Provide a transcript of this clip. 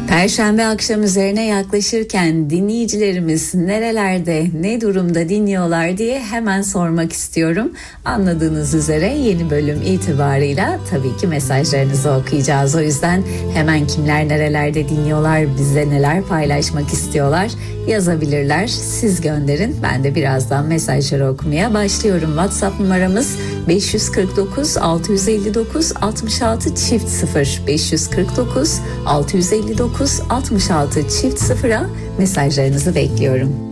Perşembe akşam üzerine yaklaşırken dinleyicilerimiz nerelerde, ne durumda dinliyorlar diye hemen sormak istiyorum. Anladığınız üzere yeni bölüm itibarıyla tabii ki mesajlarınızı okuyacağız. O yüzden hemen kimler nerelerde dinliyorlar, bize neler paylaşmak istiyorlar yazabilirler. Siz gönderin. Ben de birazdan mesajları okumaya başlıyorum. WhatsApp numaramız 549 659 66 çift 0 549 659 66 çift 0'a mesajlarınızı bekliyorum.